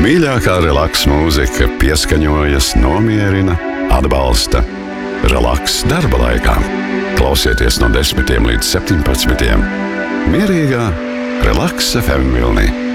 Mīļākā relaks mūzika pieskaņojas, nomierina, atbalsta. Relaks darba laikā. Klausieties no 10 līdz 17. Mierīgā Relaks FM vilnī.